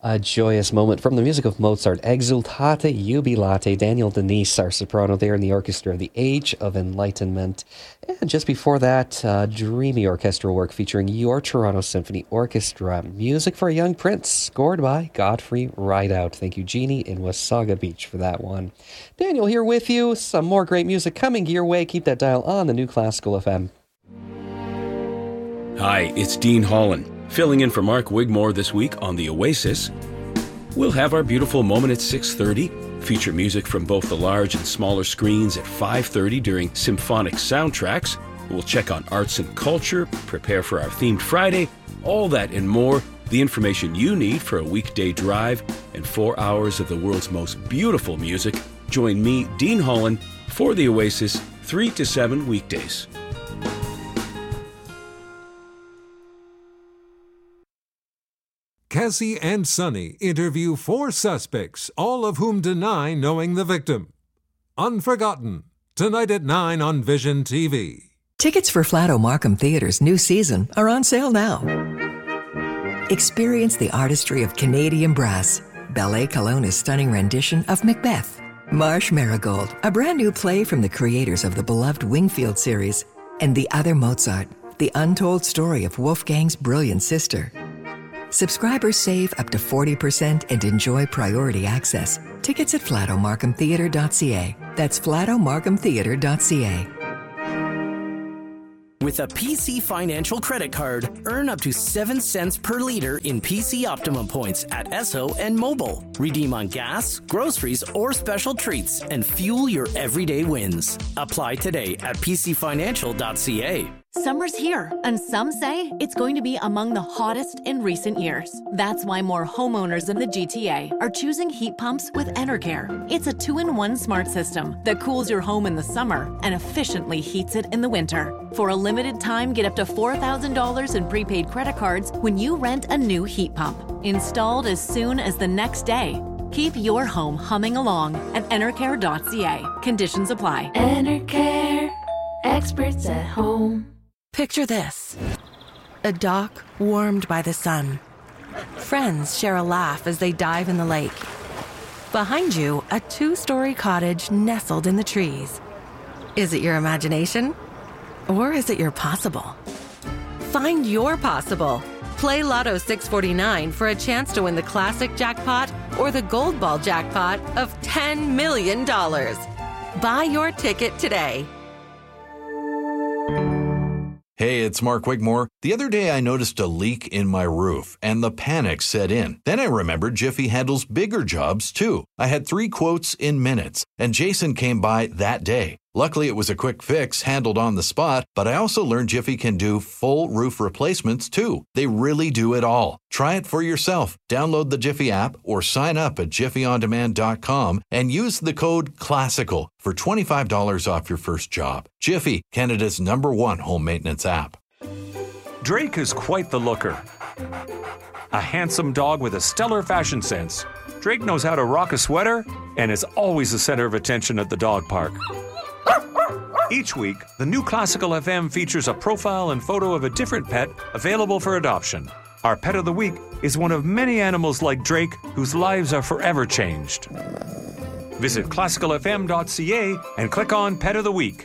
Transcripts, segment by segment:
A joyous moment from the music of Mozart, Exultate Jubilate, Daniel Denise, our soprano there in the orchestra, The Age of Enlightenment. And just before that, dreamy orchestral work featuring your Toronto Symphony Orchestra, Music for a Young Prince, scored by Godfrey Rideout. Thank you, Jeannie in Wasaga Beach, for that one. Daniel here with you. Some more great music coming your way. Keep that dial on the New Classical FM. Hi, it's Dean Holland, filling in for Mark Wigmore this week on The Oasis. We'll have our beautiful moment at 6:30, feature music from both the large and smaller screens at 5:30 during Symphonic Soundtracks. We'll check on arts and culture, prepare for our themed Friday, all that and more, the information you need for a weekday drive and 4 hours of the world's most beautiful music. Join me, Dean Holland, for The Oasis, 3 to 7 weekdays. Cassie and Sonny interview 4 suspects, all of whom deny knowing the victim. Unforgotten, tonight at 9 on Vision TV. Tickets for Flato Markham Theatre's new season are on sale now. Experience the artistry of Canadian brass, Ballet Kelowna's stunning rendition of Macbeth, Marsh Marigold, a brand new play from the creators of the beloved Wingfield series, and The Other Mozart, the untold story of Wolfgang's brilliant sister. Subscribers save up to 40% and enjoy priority access. Tickets at flatomarkhamtheatre.ca. That's flatomarkhamtheatre.ca. With a PC Financial credit card, earn up to 7 cents per liter in PC Optimum points at Esso and Mobile. Redeem on gas, groceries, or special treats and fuel your everyday wins. Apply today at pcfinancial.ca. Summer's here, and some say it's going to be among the hottest in recent years. That's why more homeowners in the GTA are choosing heat pumps with Enercare. It's a 2-in-1 smart system that cools your home in the summer and efficiently heats it in the winter. For a limited time, get up to $4,000 in prepaid credit cards when you rent a new heat pump. Installed as soon as the next day. Keep your home humming along at enercare.ca. Conditions apply. Enercare, experts at home. Picture this. A dock warmed by the sun. Friends share a laugh as they dive in the lake. Behind you, a 2-story cottage nestled in the trees. Is it your imagination? Or is it your possible? Find your possible. Play Lotto 649 for a chance to win the classic jackpot or the gold ball jackpot of $10 million. Buy your ticket today. Hey, it's Mark Wigmore. The other day I noticed a leak in my roof and the panic set in. Then I remembered Jiffy handles bigger jobs too. I had 3 quotes in minutes and Jason came by that day. Luckily, it was a quick fix handled on the spot, but I also learned Jiffy can do full roof replacements too. They really do it all. Try it for yourself. Download the Jiffy app or sign up at jiffyondemand.com and use the code CLASSICAL for $25 off your first job. Jiffy, Canada's #1 home maintenance app. Drake is quite the looker. A handsome dog with a stellar fashion sense. Drake knows how to rock a sweater and is always the center of attention at the dog park. Each week, the New Classical FM features a profile and photo of a different pet available for adoption. Our pet of the week is one of many animals like Drake whose lives are forever changed. Visit classicalfm.ca and click on Pet of the Week.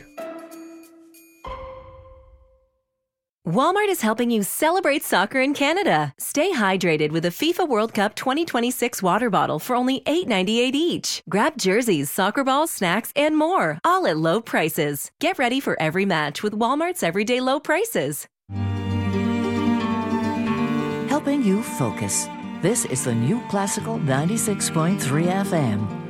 Walmart is helping you celebrate soccer in Canada. Stay hydrated with a FIFA World Cup 2026 water bottle for only $8.98 each. Grab jerseys, soccer balls, snacks, and more, all at low prices. Get ready for every match with Walmart's everyday low prices. Helping you focus. This is the New Classical 96.3 FM.